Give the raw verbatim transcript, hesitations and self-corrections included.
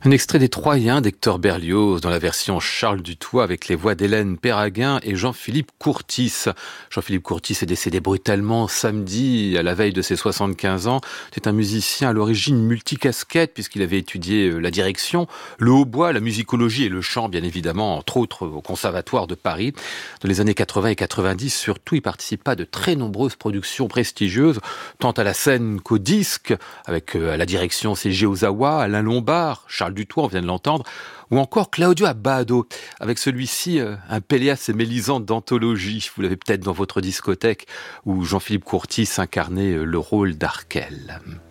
Un extrait des Troyens d'Hector Berlioz dans la version Charles Dutoit avec les voix d'Hélène Péraguin et Jean-Philippe Courtis. Jean-Philippe Courtis est décédé brutalement samedi à la veille de ses soixante-quinze ans. C'est un musicien à l'origine multicasquette puisqu'il avait étudié la direction, le hautbois, la musicologie et le chant bien évidemment, entre autres au Conservatoire de Paris. Dans les années quatre-vingts et quatre-vingt-dix surtout, il participa à de très nombreuses productions prestigieuses, tant à la scène qu'au disque, avec à la direction Seiji Ozawa, Alain Lombard, Charles Dutoit, on vient de l'entendre, ou encore Claudio Abbado, avec celui-ci, euh, un Péléas et Mélisande d'anthologie. Vous l'avez peut-être dans votre discothèque, où Jean-Philippe Courtis incarnait le rôle d'Arkel.